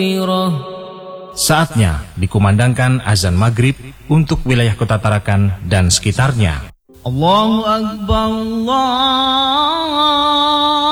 Saatnya dikumandangkan azan maghrib untuk wilayah Kota Tarakan dan sekitarnya. Allahu Akbar, Allah